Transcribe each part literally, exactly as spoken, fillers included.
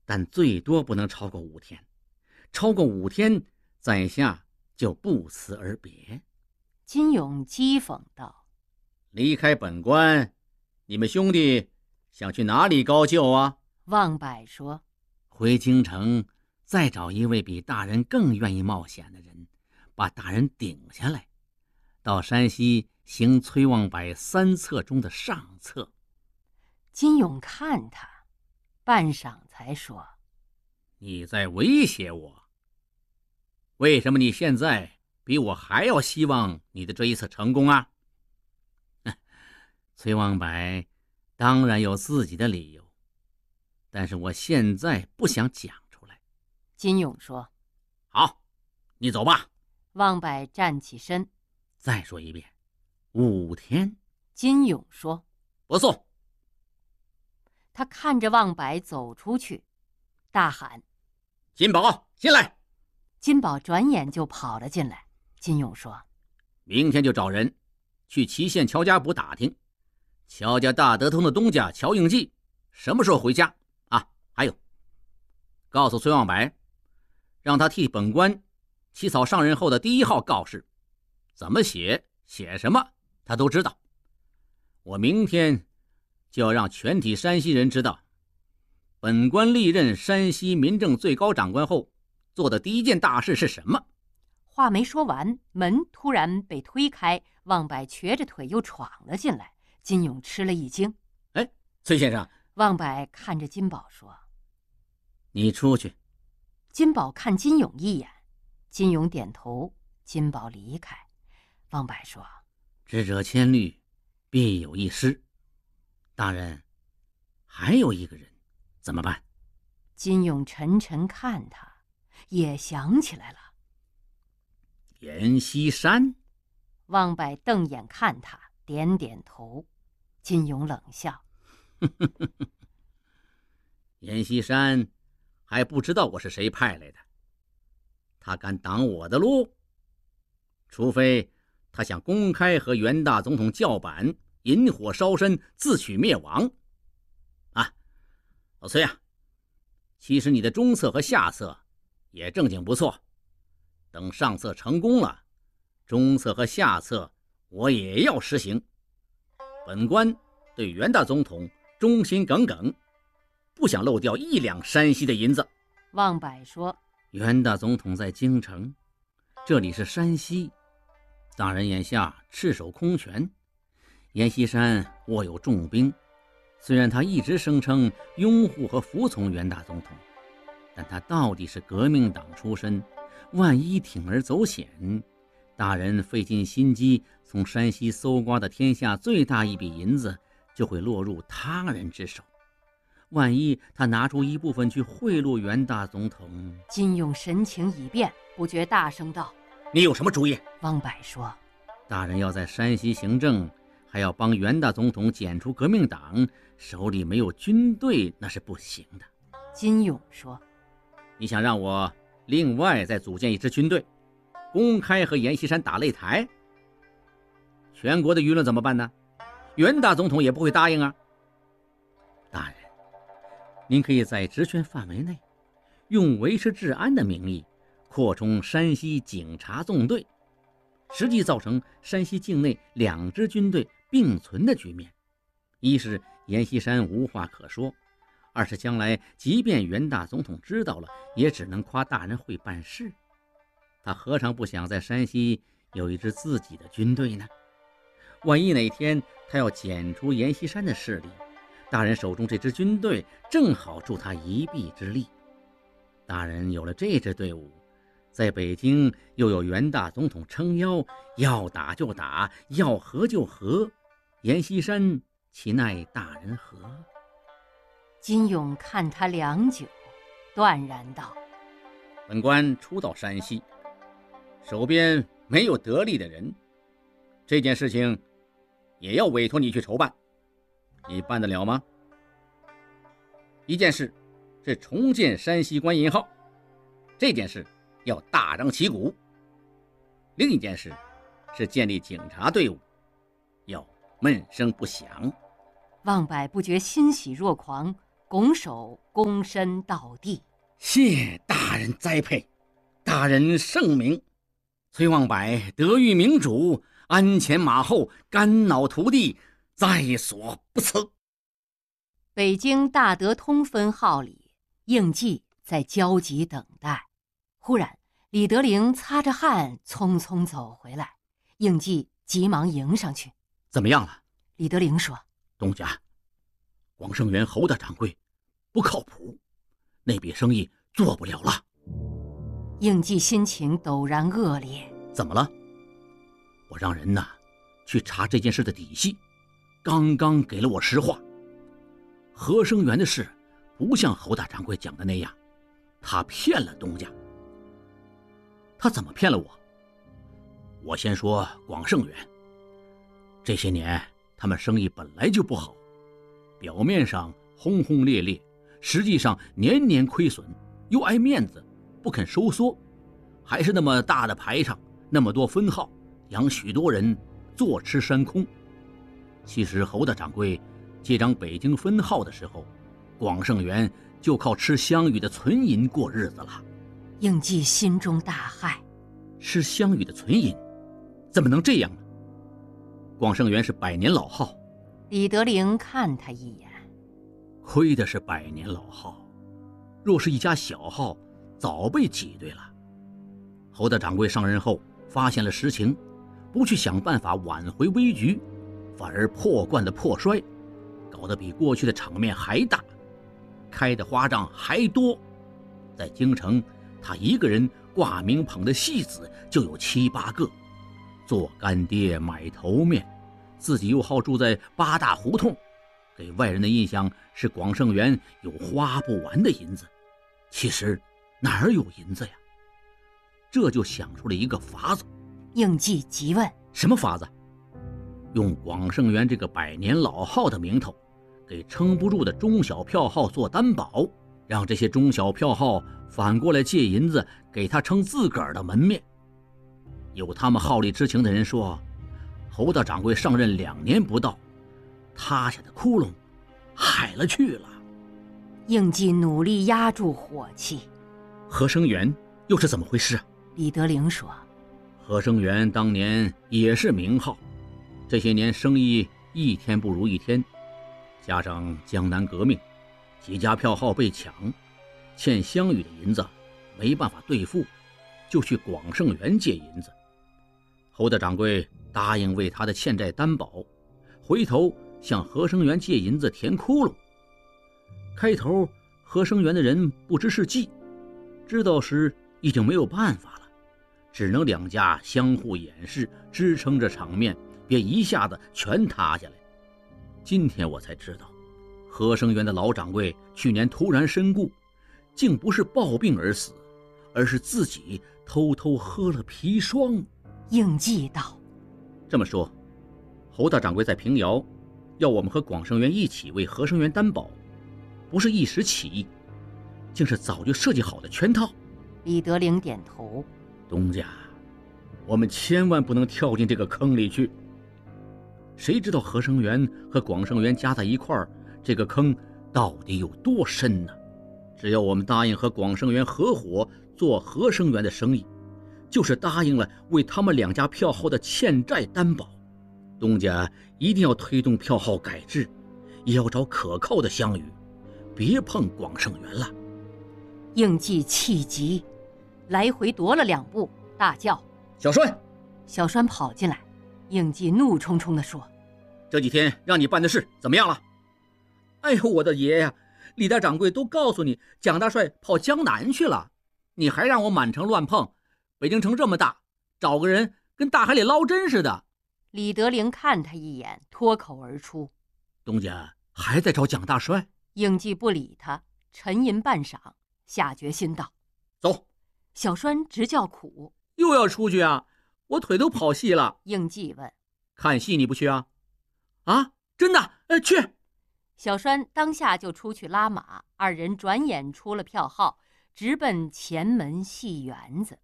但最多不能超过五天，超过五天，在下就不辞而别。 金勇讥讽道： 离开本关，你们兄弟想去哪里高就啊？ 望柏说： 回京城，再找一位比大人更愿意冒险的人，把大人顶下来，到山西行崔望柏三策中的上策。 金勇看他半晌才说： 你在威胁我？为什么你现在比我还要希望你的这一次成功啊？崔望柏当然有自己的理由，但是我现在不想讲出来。 金勇说： 好，你走吧。 望柏站起身。 再说一遍，五天。 金勇说： 不送。 他看着望柏走出去，大喊： 金宝，进来！ 金宝转眼就跑了进来。金勇说： 明天就找人去祁县乔家堡打听，乔家大德通的东家乔应记什么时候回家啊？还有，告诉崔望柏，让他替本官起草上任后的第一号告示，怎么写，写什么，他都知道。我明天就要让全体山西人知道，本官历任山西民政最高长官后做的第一件大事是什么。 话没说完，门突然被推开，望柏瘸着腿又闯了进来。金勇吃了一惊。 哎，崔先生。 望柏看着金宝说： 你出去。 金宝看金勇一眼，金勇点头，金宝离开。望柏说： 智者千虑，必有一失。大人，还有一个人，怎么办？ 金勇沉沉看他，也想起来了。 阎锡山。 望柏瞪眼看他，点点头。金勇冷笑： 阎锡山还不知道我是谁派来的，他敢挡我的路？除非他想公开和袁大总统叫板，引火烧身，自取灭亡。啊，老崔啊，其实你的中策和下策也正经不错，等上策成功了，中策和下策我也要实行。本官对袁大总统忠心耿耿，不想漏掉一两山西的银子。 望柏说： 袁大总统在京城，这里是山西，大人眼下赤手空拳，阎锡山握有重兵，虽然他一直声称拥护和服从袁大总统，但他到底是革命党出身，万一铤而走险，大人费尽心机从山西搜刮的天下最大一笔银子就会落入他人之手，万一他拿出一部分去贿赂袁大总统。 金勇神情一变，不觉大声道： 你有什么主意？ 望柏说： 大人要在山西行政，还要帮袁大总统剪除革命党，手里没有军队那是不行的。 金勇说： 你想让我另外再组建一支军队，公开和阎锡山打擂台？全国的舆论怎么办呢？袁大总统也不会答应啊。大人，您可以在职权范围内，用维持治安的名义，扩充山西警察纵队，实际造成山西境内两支军队并存的局面。一是阎锡山无话可说，二是将来即便袁大总统知道了，也只能夸大人会办事。他何尝不想在山西有一支自己的军队呢？万一哪天他要剪除阎锡山的势力，大人手中这支军队正好助他一臂之力。大人有了这支队伍，在北京又有袁大总统撑腰，要打就打，要和就和，阎锡山岂奈大人何？ 金勇看他良久，断然道： 本官初到山西，手边没有得力的人，这件事情也要委托你去筹办，你办得了吗？一件事是重建山西关银号，这件事要大张旗鼓；另一件事是建立警察队伍，要闷声不响。 望柏不觉欣喜若狂， 拱手躬身到地。 谢大人栽培，大人圣明。崔望柏得遇明主，鞍前马后，肝脑涂地，在所不辞。 北京大德通分号里，应季在焦急等待。忽然，李德龄擦着汗匆匆走回来，应季急忙迎上去。 怎么样了？ 李德龄说： 东家，广盛园侯大掌柜不靠谱，那笔生意做不了了。 应季心情陡然恶劣。 怎么了？我让人呐去查这件事的底细，刚刚给了我实话。和生园的事不像侯大掌柜讲的那样，他骗了东家。他怎么骗了我？我先说广盛园，这些年他们生意本来就不好，表面上轰轰烈烈，实际上年年亏损，又爱面子，不肯收缩，还是那么大的排场，那么多分号，养许多人，坐吃山空。其实侯大掌柜接掌北京分号的时候，广盛园就靠吃香雨的存银过日子了。 应季心中大骇， 吃香雨的存银怎么能这样呢？广盛园是百年老号。 李德龄看他一眼， 亏的是百年老号，若是一家小号，早被挤兑了。侯大掌柜上任后发现了实情，不去想办法挽回危局，反而破罐子破摔，搞得比过去的场面还大，开的花账还多。在京城，他一个人挂名捧的戏子就有七八个，做干爹买头面，自己又好住在八大胡同，给外人的印象是广盛园有花不完的银子，其实哪儿有银子呀？这就想出了一个法子。 应季急问： 什么法子？用广盛园这个百年老号的名头，给撑不住的中小票号做担保，让这些中小票号反过来借银子给他撑自个儿的门面。有他们号里知情的人说，侯大掌柜上任两年不到，塌下的窟窿海了去了。 应季努力压住火气。 和生园又是怎么回事啊？ 李德龄说： 和生园当年也是名号，这些年生意一天不如一天，加上江南革命，几家票号被抢，欠湘雨的银子没办法兑付，就去广盛园借银子。侯大掌柜答应为他的欠债担保，回头向和生园借银子填窟窿。开头和生园的人不知是计，知道时已经没有办法了，只能两家相互掩饰，支撑着场面，别一下子全塌下来。今天我才知道，和生园的老掌柜去年突然身故，竟不是暴病而死，而是自己偷偷喝了砒霜。 应季道： 这么说，侯大掌柜在平遥要我们和广盛园一起为和生园担保，不是一时起意，竟是早就设计好的圈套。 李德龄点头： 东家，我们千万不能跳进这个坑里去。谁知道和生园和广盛园加在一块儿，这个坑到底有多深呢？只要我们答应和广盛园合伙做和生园的生意，就是答应了为他们两家票号的欠债担保。东家一定要推动票号改制，也要找可靠的湘雨，别碰广盛园了。 应季气急，来回踱了两步，大叫： 小栓！ 小栓跑进来，应季怒冲冲地说： 这几天让你办的事怎么样了？哎呦，我的爷呀！李大掌柜都告诉你，蒋大帅跑江南去了，你还让我满城乱碰。北京城这么大，找个人跟大海里捞针似的。 李德龄看他一眼，脱口而出： 东家还在找蒋大帅？ 应季不理他，沉吟半晌，下决心道： 走。 小栓直叫苦： 又要出去啊？我腿都跑细了。 应季问： 看戏你不去啊？啊，真的？呃，去。 小栓当下就出去拉马，二人转眼出了票号，直奔前门戏园子。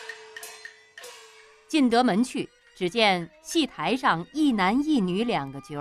进得门去，只见戏台上一男一女两个角儿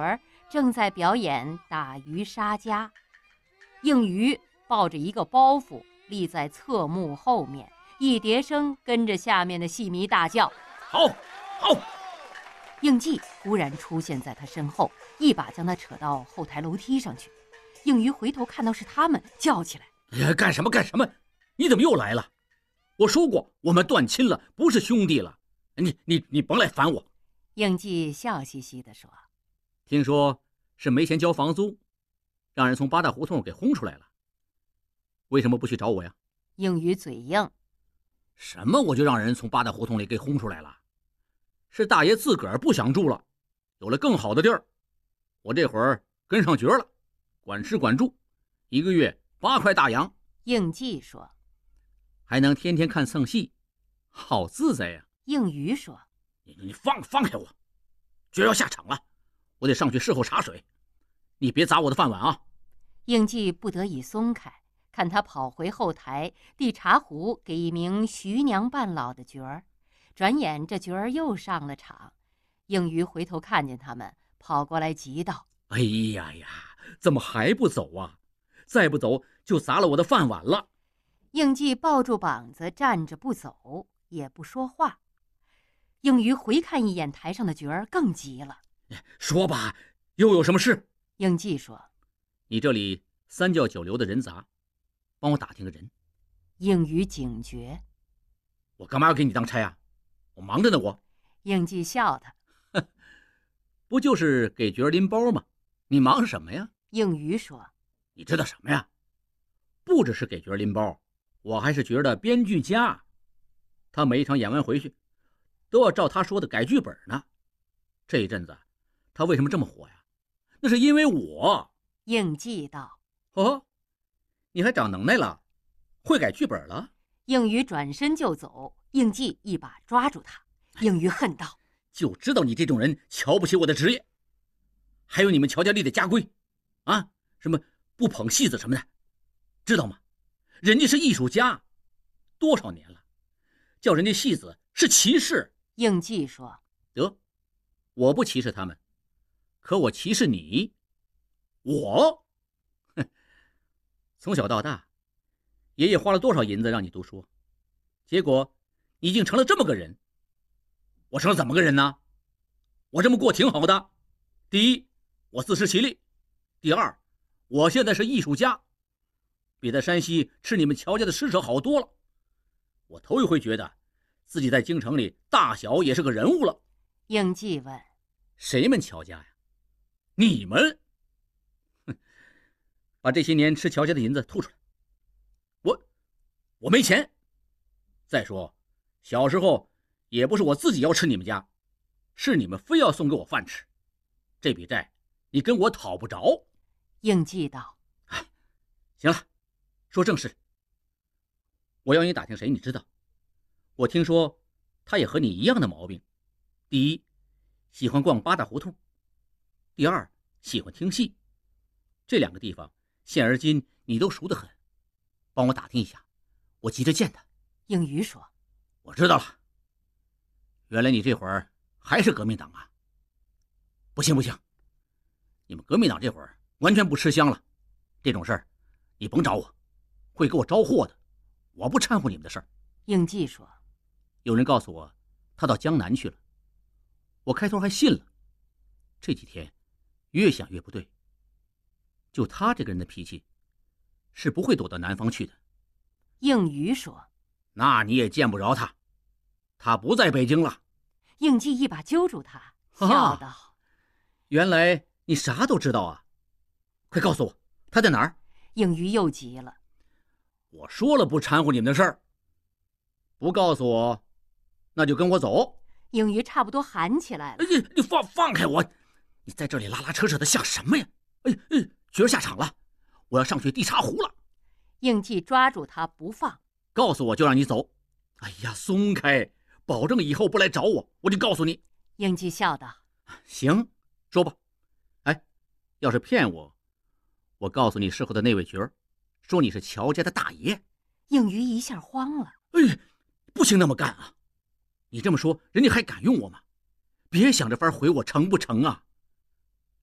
正在表演打鱼杀家。应鱼抱着一个包袱立在侧幕后面，一叠声跟着下面的戏迷大叫： 好，好！ 应季忽然出现在他身后，一把将他扯到后台楼梯上去。应鱼回头看到是他们，叫起来： 哎呀，干什么干什么？你怎么又来了？我说过我们断亲了，不是兄弟了。你你你甭来烦我。 应季笑嘻嘻地说： 听说是没钱交房租，让人从八大胡同给轰出来了。为什么不去找我呀？ 应鱼嘴硬： 什么我就让人从八大胡同里给轰出来了？是大爷自个儿不想住了，有了更好的地儿。我这会儿跟上角了，管吃管住，一个月八块大洋。 应季说： 还能天天看蹭戏，好自在呀。 应鱼说： 你你放放开我，角要下场了，我得上去侍候茶水，你别砸我的饭碗啊。 应季不得已松开，看他跑回后台递茶壶给一名徐娘半老的角儿。转眼这角儿又上了场，应鱼回头看见他们，跑过来急道： 哎呀呀，怎么还不走啊？再不走就砸了我的饭碗了。 应季抱住膀子站着不走，也不说话。应鱼回看一眼台上的角儿，更急了： 说吧，又有什么事？ 应季说： 你这里三教九流的人杂，帮我打听个人。 应鱼警觉： 我干嘛要给你当差啊？我忙着呢。我应季笑他： 不就是给角儿拎包吗？你忙什么呀？ 应鱼说： 你知道什么呀？不只是给角儿拎包，我还是角儿的编剧家。他每一场演完回去都要照他说的改剧本呢。这一阵子他为什么这么火呀？那是因为我。 应季道： 哦，你还长能耐了，会改剧本了？ 应鱼转身就走，应季一把抓住他。应鱼恨道： 就知道你这种人瞧不起我的职业。还有你们乔家立的家规啊，什么不捧戏子什么的，知道吗？人家是艺术家，多少年了，叫人家戏子是歧视。 应季说： 得，我不歧视他们，可我歧视你。我哼，从小到大，爷爷花了多少银子让你读书，结果你已经成了这么个人。我成了怎么个人呢？我这么过挺好的。第一，我自食其力；第二，我现在是艺术家，比在山西吃你们乔家的施舍好多了。我头一回觉得自己在京城里大小也是个人物了。 应季问： 谁们乔家呀？你们。哼，把这些年吃乔家的银子吐出来。我我没钱。再说小时候也不是我自己要吃你们家，是你们非要送给我饭吃，这笔债你跟我讨不着。 应季道： 哎，行了，说正事。我要你打听谁你知道？我听说他也和你一样的毛病。第一，喜欢逛八大胡同；第二，喜欢听戏。这两个地方现而今你都熟得很，帮我打听一下，我急着见他。 应鱼说： 我知道了，原来你这会儿还是革命党啊。不行不行，你们革命党这会儿完全不吃香了，这种事儿你甭找我，会给我招祸的，我不掺和你们的事儿。 应季说： 有人告诉我他到江南去了，我开头还信了，这几天越想越不对。就他这个人的脾气，是不会躲到南方去的。 应鱼说： 那你也见不着他，他不在北京了。 应季一把揪住他，笑道： 原来你啥都知道啊，快告诉我他在哪儿。 应鱼又急了： 我说了不掺和你们的事儿，不告诉我那就跟我走。 应鱼差不多喊起来了： 哎呀，你放放开我，你在这里拉拉扯扯的像什么呀？哎哎，角儿下场了，我要上去递茶壶了。 应季抓住他不放： 告诉我就让你走。哎呀，松开，保证以后不来找我，我就告诉你。 应季笑道： 行，说吧。哎，要是骗我，我告诉你侍候的那位角儿，说你是乔家的大爷。 应鱼一下慌了： 哎，不行那么干啊！你这么说，人家还敢用我吗？别想着法回我，成不成啊？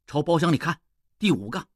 朝包厢里看，第五个。